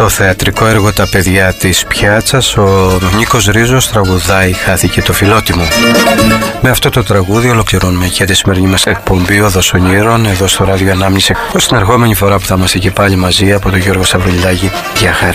Στο θεατρικό έργο «Τα παιδιά της πιάτσας» ο Νίκος Ρίζος τραγουδάει «Χάθηκε το φιλότιμο». Με αυτό το τραγούδι ολοκληρώνουμε και τη σημερινή μας εκπομπή «Οδός Ονείρων» εδώ στο Ράδιο Ανάμνηση. Ως την ερχόμενη φορά που θα είμαστε και πάλι μαζί από τον Γιώργο Σαββριλάκη. Γεια χαρά.